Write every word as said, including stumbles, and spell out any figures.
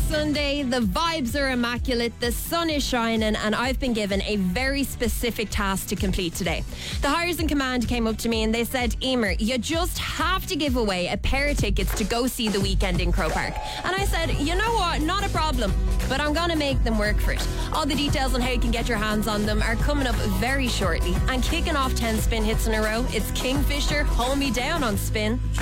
Sunday, the vibes are immaculate, the sun is shining, and I've been given a very specific task to complete today. The Hires in Command came up to me and they said, Emer, you just have to give away a pair of tickets to go see The Weeknd in Croke Park. And I said, you know what, not a problem, but I'm gonna make them work for it. All the details on how you can get your hands on them are coming up very shortly. And kicking off ten spin hits in a row, it's Kingfisher, Hold Me Down on Spin.